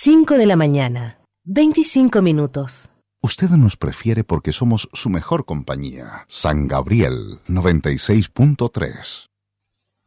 5 de la mañana, 25 minutos. Usted nos prefiere porque somos su mejor compañía. San Gabriel 96.3.